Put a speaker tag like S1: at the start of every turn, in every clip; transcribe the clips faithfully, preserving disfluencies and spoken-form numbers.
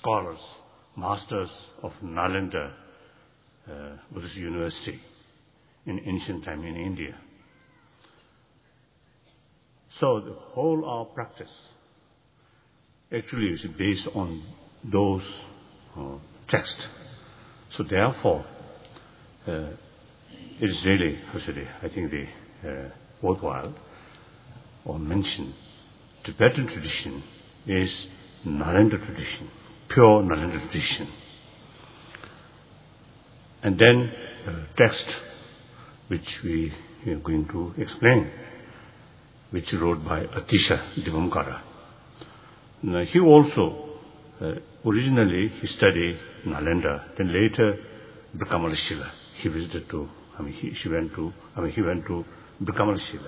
S1: scholars, masters of Nalanda uh, Buddhist University in ancient time in India. So the whole our practice actually is based on those uh, texts. So therefore, uh, it is really, actually, I think, the uh, worthwhile or mention Tibetan tradition is Nalanda tradition, pure Nalanda tradition. And then uh, text which we are going to explain, which wrote by Atisha Divamkara. Now, he also, uh, originally he studied Nalanda, then later Brikamalashila. He visited to, I mean, he, she went to, I mean, he went to Brikamalashila.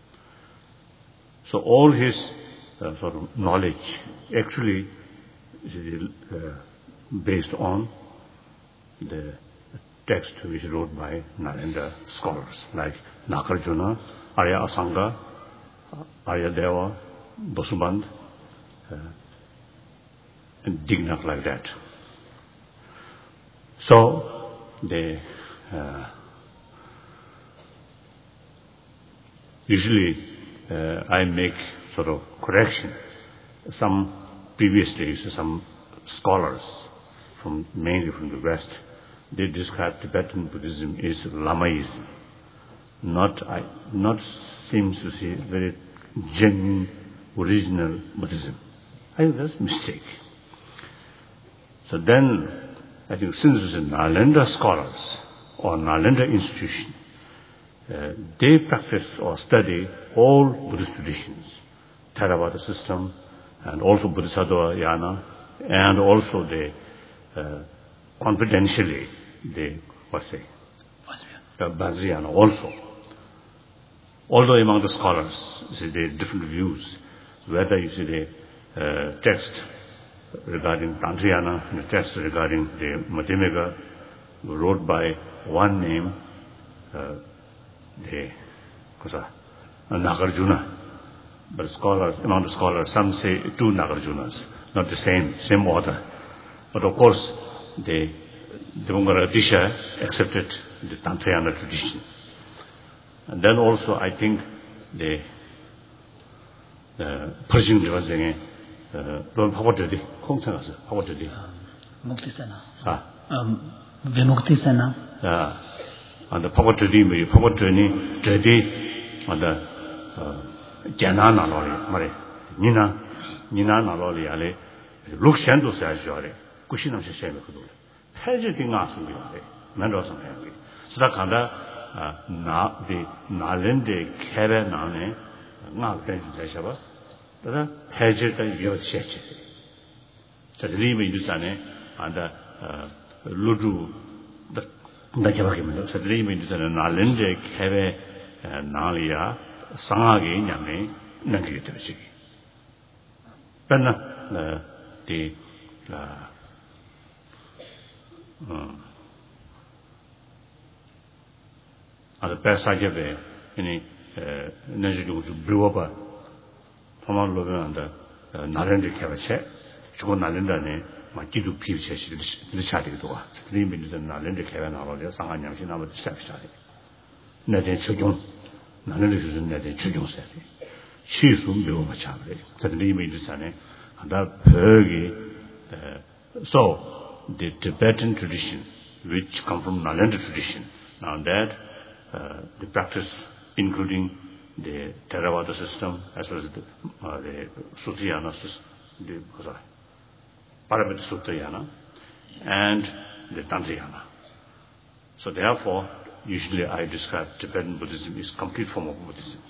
S1: So all his uh, sort of knowledge actually is uh, based on the text which wrote by Nalanda scholars like Nagarjuna, Arya Asanga, Arya Deva, Basuband, uh, and Dignac like that. So they uh, usually uh, I make sort of correction. Some previous days, some scholars from mainly from the West, they describe Tibetan Buddhism as Lamaism, not I, not seems to see very genuine, original Buddhism. I think that's a mistake. So then, I think since it's Nalanda scholars or Nalanda institution, uh, they practice or study all Buddhist traditions, Theravada system, and also Bodhisattva Yana, and also they uh, confidentially, they, what say, Vajrayana also. Although among the scholars, you see, there are different views, whether you see the uh, text regarding Tantrayana and the text regarding the Madhyamaka wrote by one name, uh, the Nagarjuna. But scholars, among the scholars, some say two Nagarjunas, not the same, same order. But of course, the Divamkara Atisha accepted the Tantrayana tradition. And then also, I think the Persian Devajenge, Lord Pavadadi, Kongsangas, Pavadadi.
S2: Muktisena.
S1: Ah.
S2: Vimuktisena.
S1: Ah. And the Pavadadi, Pavadani, Jadi, and the Janana Lori, Mare, Nina, Nina Lori, Ale, Luxendo Sajore, Kushina Shame Kudu. Hesitating asking me, Mendoza family. So that kind of na the Nalende Kere Nane, not attention to Shabbat, but a hesitant youth shetch. So the Lima Dusane and the Ludu, the Nakavaki, so the Lima Dusane Nalende Kere Nalia, Sangagi Yame, Nagitavisi. Then the Um, and the passage of any Najidu to blew up a Thomas Logan and the Narendra Cavache, Chugo Nalenda, my Kidu Piv, the chatting to us. Three minutes and Nalendra Cavan or the Sanganyam, she never satisfied. Nade Chujon, Nalendra is Nade Chujon said. She soon blew up a chavre, suddenly made the Sane, and that Pergi. So, the Tibetan tradition, which come from Nalanda tradition, now that uh, the practice, including the Theravada system, as well as the, uh, the Sutrayana system, the sorry, Paramita Sutrayana, and the Tantrayana. So therefore, usually I describe Tibetan Buddhism as complete form of Buddhism.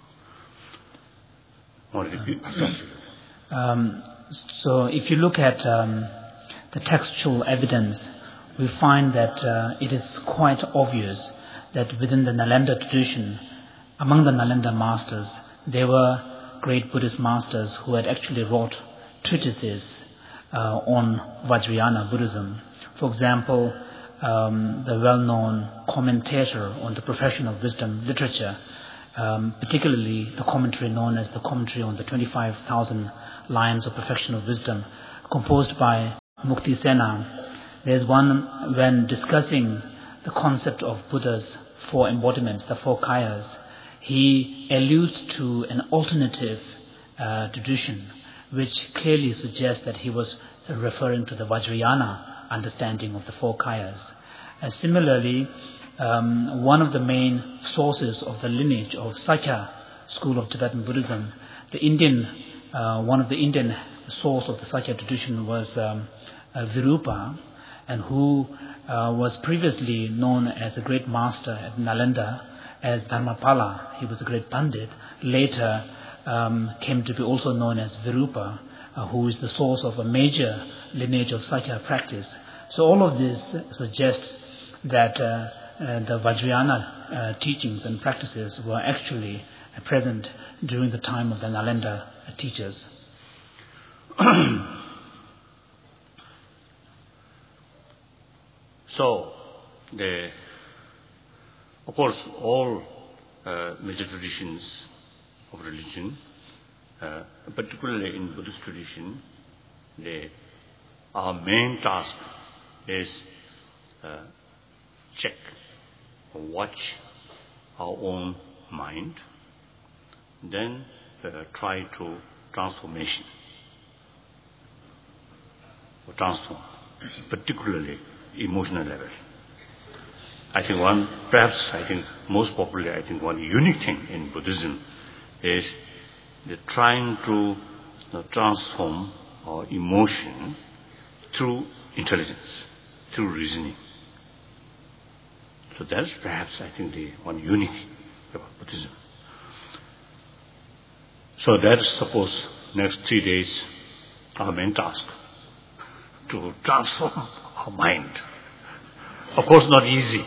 S2: Um, so if you look at um, the textual evidence, we find that uh, it is quite obvious that within the Nalanda tradition, among the Nalanda masters, there were great Buddhist masters who had actually wrote treatises uh, on Vajrayana Buddhism. For example, um, the well-known commentator on the Profession of Wisdom literature, um, particularly the commentary known as the Commentary on the twenty-five thousand Lines of Perfection of Wisdom, composed by Mukti Sena, there's one when discussing the concept of Buddha's four embodiments, the four kayas, he alludes to an alternative uh, tradition which clearly suggests that he was referring to the Vajrayana understanding of the four kayas. Uh, similarly, um, one of the main sources of the lineage of Sakya school of Tibetan Buddhism, the Indian, uh, one of the Indian source of the Sakya tradition was um, uh, Virupa, and who uh, was previously known as a great master at Nalanda as Dharmapala. He was a great Pandit. Later um, came to be also known as Virupa, uh, who is the source of a major lineage of Sakya practice. So all of this suggests that uh, uh, the Vajrayana uh, teachings and practices were actually uh, present during the time of the Nalanda uh, teachers.
S1: So, the, of course, all uh, major traditions of religion, uh, particularly in Buddhist tradition, they, our main task is uh, check or watch our own mind, then uh, try to transformation or transform, particularly emotional level. I think one, perhaps I think most popular, I think one unique thing in Buddhism is the trying to you know, transform our emotion through intelligence, through reasoning. So that's perhaps I think the one unique about Buddhism. So that's suppose next three days our main task to transform our mind. Of course, not easy.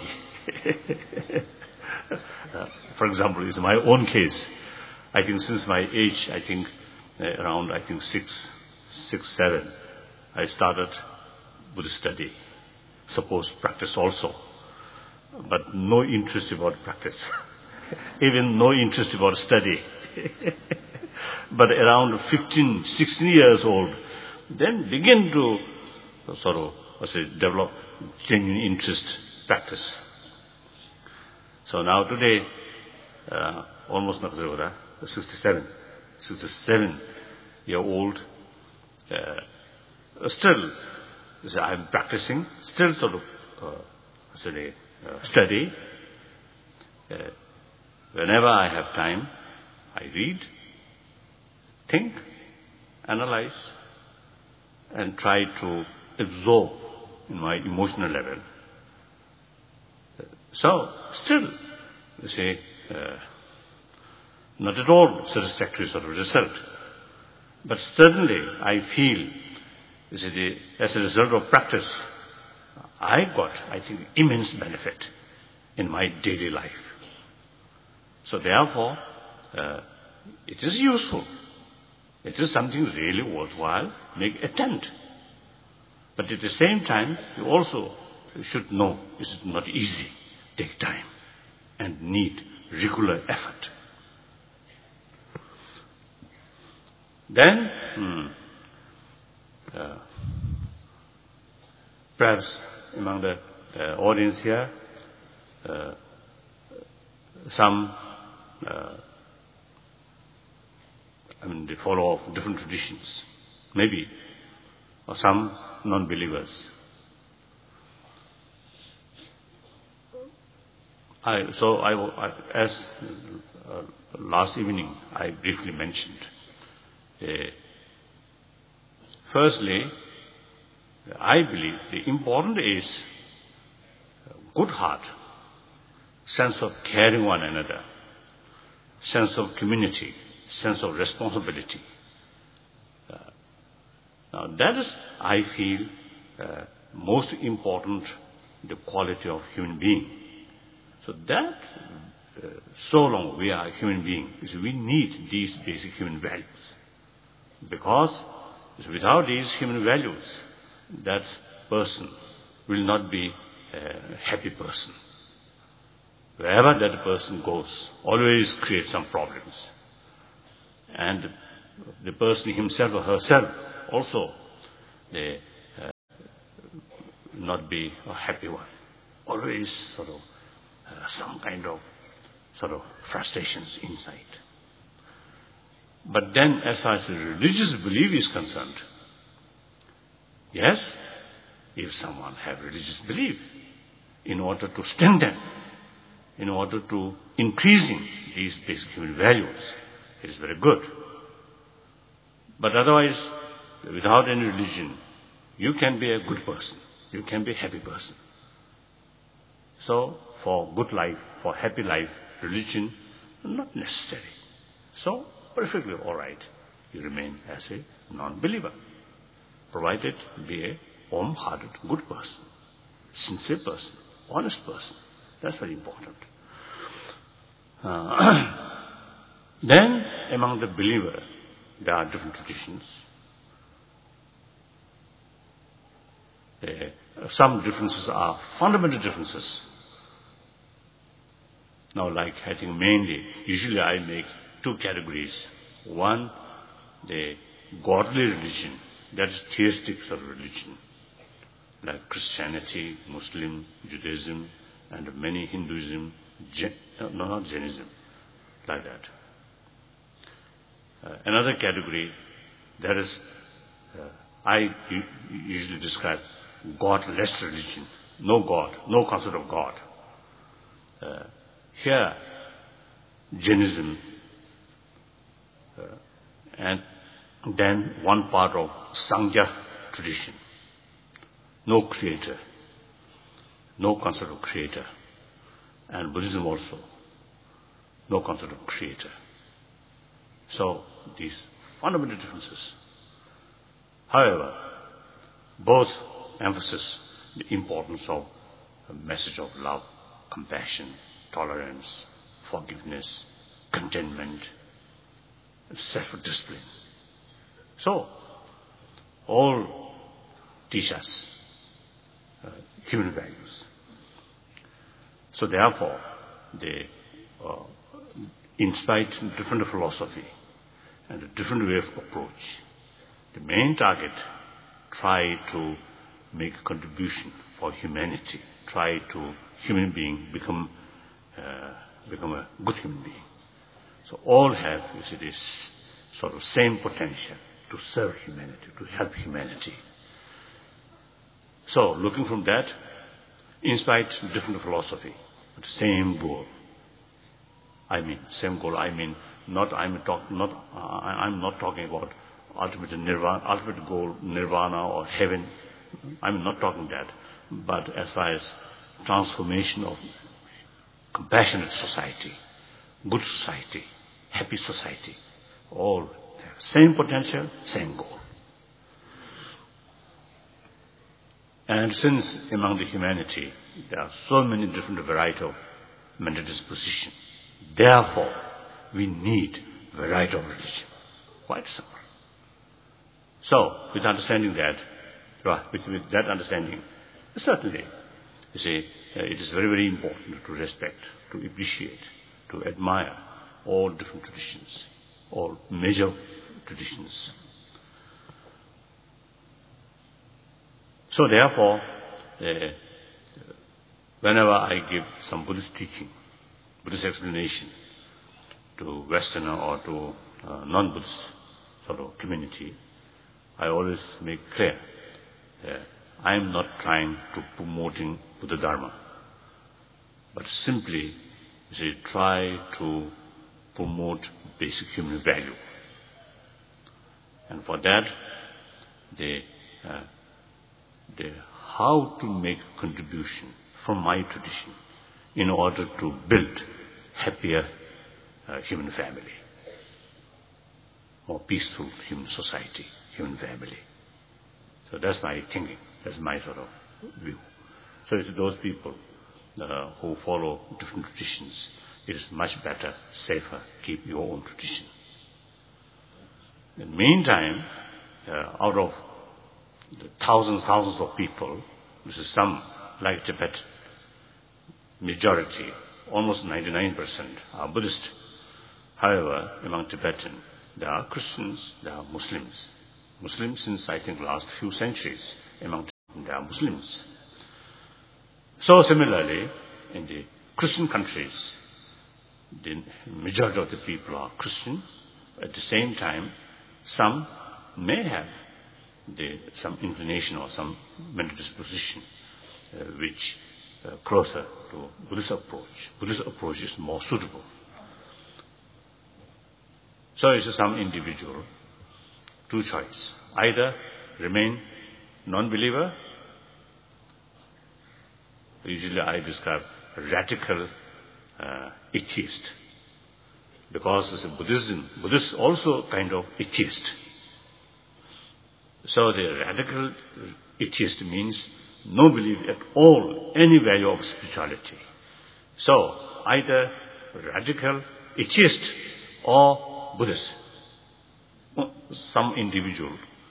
S1: uh, for example, in my own case, I think since my age, I think uh, around, I think six, six, seven, I started Buddhist study. Suppose practice also, but no interest about practice, even no interest about study. But around fifteen, sixteen years old, then begin to sort of, I say, develop genuine interest, practice. So now today, uh, almost not sixty-seven, sixty-seven year old, uh, still, I'm practicing, still sort of, uh, say, uh, study. Uh, whenever I have time, I read, think, analyze, and try to absorb in my emotional level. So, still, you say, uh, not at all satisfactory sort of result. But certainly, I feel, you see, the, as a result of practice, I got, I think, immense benefit in my daily life. So therefore, uh, it is useful. It is something really worthwhile. Make attempt. But at the same time, you also should know this is not easy. Take time and need regular effort. Then, hmm, uh, perhaps among the uh, audience here, uh, some, uh, I mean, they follow different traditions, maybe, or some non-believers. I, so, I, I, as uh, last evening I briefly mentioned, uh, firstly, I believe the important is good heart, sense of caring one another, sense of community, sense of responsibility. Uh, now that is, I feel, uh, most important, the quality of human being. So that, uh, so long we are human beings, we need these basic human values. Because without these human values, that person will not be a happy person. Wherever that person goes, always creates some problems. And the person himself or herself also, they not be a happy one. Always sort of uh, some kind of sort of frustrations inside. But then as far as the religious belief is concerned, yes, if someone have religious belief, in order to strengthen, in order to increasing these basic human values, it is very good. But otherwise, without any religion, you can be a good person. You can be a happy person. So, for good life, for happy life, religion, not necessary. So, perfectly all right. You remain as a non-believer, provided be a warm-hearted, good person, sincere person, honest person. That's very important. Uh, then, among the believer, there are different traditions. Uh, some differences are fundamental differences. Now, like I think mainly, usually I make two categories. One, the godly religion, that is theistic sort of religion, like Christianity, Muslim, Judaism, and many Hinduism, Jain, no, not Jainism, like that. Uh, another category, that is, uh, I u- usually describe godless religion, no God, no concept of God. Uh, here, Jainism, uh, and then one part of Sankhya tradition, no creator, no concept of creator, and Buddhism also, no concept of creator. So, these fundamental differences. However, both emphasize the importance of a message of love, compassion, tolerance, forgiveness, contentment, self-discipline. So, all teach us uh, human values. So therefore, they, uh, in spite of different philosophy and a different way of approach, the main target, try to make a contribution for humanity, try to human being become uh, become a good human being. So all have, you see, this sort of same potential to serve humanity, to help humanity. So looking from that, in spite of different philosophy, but same goal. I mean, same goal. I mean, not I'm talk, not uh, I'm not talking about ultimate nirvana, ultimate goal, nirvana or heaven. I'm not talking that. But as far as transformation of compassionate society, good society, happy society, all have same potential, same goal. And since among the humanity there are so many different variety of mental disposition, therefore we need variety of religion. Quite simple. So, with understanding that, well, with, with that understanding, certainly, you see, uh, it is very, very important to respect, to appreciate, to admire all different traditions, all major traditions. So therefore, uh, whenever I give some Buddhist teaching, Buddhist explanation to Westerner or to uh, non-Buddhist sort of community, I always make clear that I am not trying to promoting Buddha Dharma, but simply, you see, try to promote basic human value. And for that, they, uh, they how to make contribution from my tradition in order to build happier uh, human family, more peaceful human society, human family. So that's my thinking, that's my sort of view. So it's those people uh, who follow different traditions, it is much better, safer, keep your own tradition. In the meantime, uh, out of the thousands, thousands of people, this is some, like Tibet, majority, almost ninety-nine percent are Buddhist. However, among Tibetan, there are Christians, there are Muslims. Muslims since I think last few centuries, among Tibetans, there are Muslims. So similarly, in the Christian countries, the majority of the people are Christian. At the same time, some may have the, some inclination or some mental disposition uh, which uh, closer to Buddhist approach. Buddhist approach is more suitable. So it's some individual, two choice. Either remain non-believer. Usually I describe radical uh, atheist. Because it's a Buddhism, Buddhist also kind of atheist. So the radical atheist means no belief at all, any value of spirituality. So either radical atheist or Buddhist. Some individual.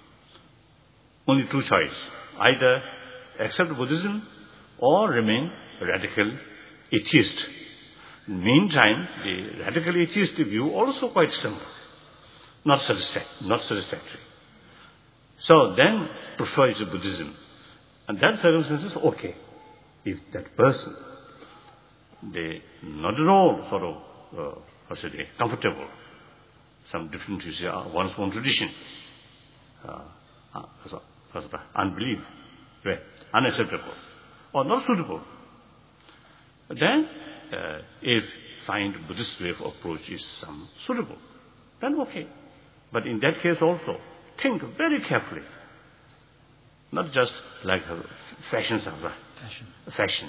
S1: Only two choice. Either accept Buddhism or remain radical atheist. Meantime, the radical atheist view also quite simple, not satisfactory. Not satisfactory. So then prefers Buddhism. And that circumstances, okay. If that person, they not at all sort of, uh, how should I say, comfortable, some different, you say, uh, one's own tradition, uh, uh, so, so, unbelief, right, unacceptable, or not suitable, then uh, if find Buddhist way of approach is some suitable, then okay. But in that case also, think very carefully. Not just like uh, fashion, fashion. Fashion.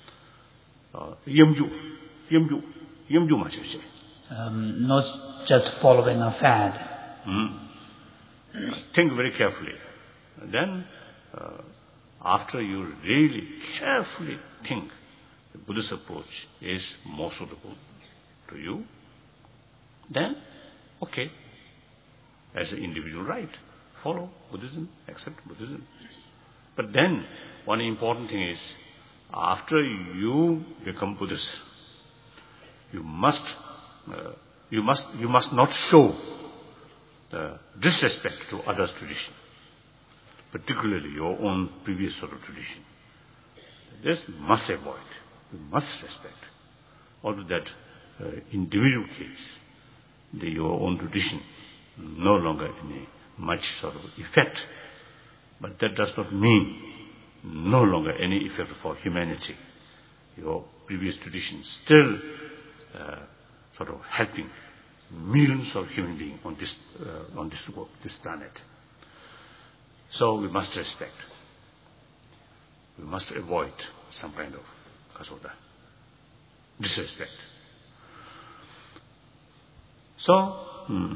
S1: Yamju, yamju, yamju much you say.
S2: Um, not just following a fad.
S1: Mm. Think very carefully. Then, uh, after you really carefully think, the Buddhist approach is more suitable to you, then, okay, as an individual right, follow Buddhism, accept Buddhism. But then, one important thing is, after you become Buddhist, you must, uh, you must, you must not show the disrespect to others' tradition, particularly your own previous sort of tradition. This must avoid. You must respect. Although that uh, individual case, the, your own tradition, no longer any much sort of effect. But that does not mean no longer any effect for humanity. Your previous tradition still uh, sort of helping millions of human beings on this uh, on this world, this planet. So we must respect. We must avoid some kind of kasoda, disrespect. So, hmm,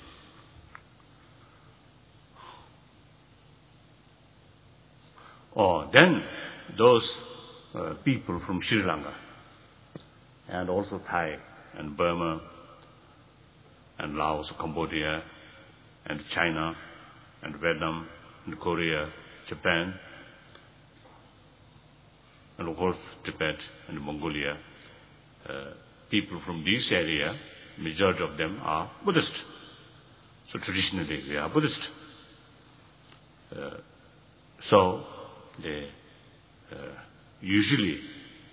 S1: oh, then those uh, people from Sri Lanka and also Thai and Burma and Laos, Cambodia and China and Vietnam and Korea, Japan, and of course Tibet and Mongolia, uh, people from this area, majority of them are Buddhist. So traditionally they are Buddhist. Uh, so they uh, usually,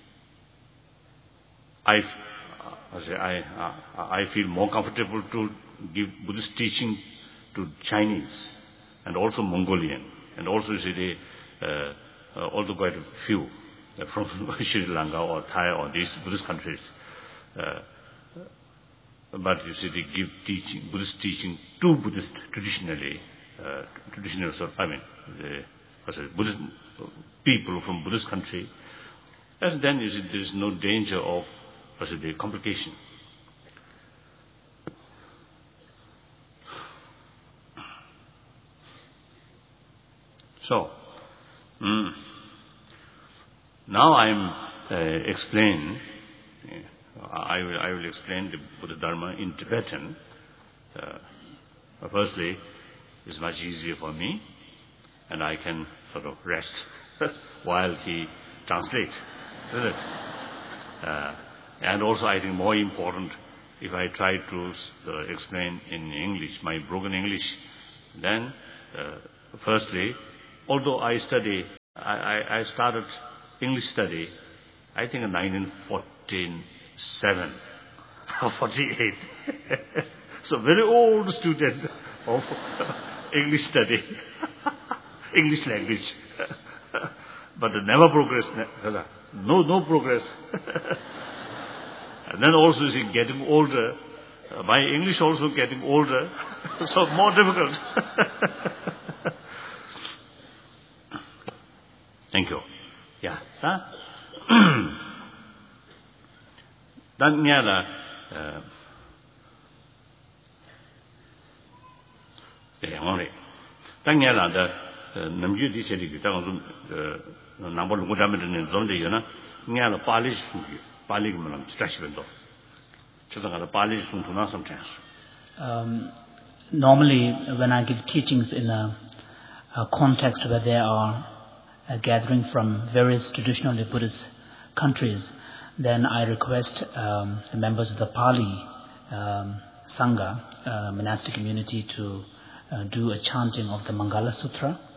S1: I, uh, I, I, I feel more comfortable to give Buddhist teaching to Chinese and also Mongolian, and also you see they, uh, uh, although quite a few uh, from Sri Lanka or Thai or these Buddhist countries. Uh, but you see they give teaching, Buddhist teaching to Buddhist traditionally, uh, traditional sort of, I mean, the Buddhist people from Buddhist country, and then you see there is no danger of the complication. So, mm, now I am uh, explain. I will I will explain the Buddha Dharma in Tibetan. Uh, firstly, it's much easier for me, and I can sort of rest while he translates, isn't it? Uh, and also, I think more important, if I try to uh, explain in English, my broken English, then, uh, firstly, although I study, I, I, I started English study, I think in nineteen forty-seven or forty-eight. So very old student of English study, English language. But never progress. No, no progress. And then also you see, getting older. Uh, my English also getting older, so more difficult. Thank you. Yeah. Huh? Dan nghe là để ngon đấy. Dan nghe là the nằm dưới đi chơi đi, đang dùng nằm vào lúc đó mình nên dùng đấy nữa. Nghe là Pali sử dụng, Pali cái mình làm chắc chắn đó. Chắc chắn là Pali sử dụng nó sometimes.
S2: Um, normally, when I give teachings in a, a context where there are a gathering from various traditionally Buddhist countries, then I request um, the members of the Pali um, Sangha, uh, monastic community, to uh, do a chanting of the Mangala Sutra.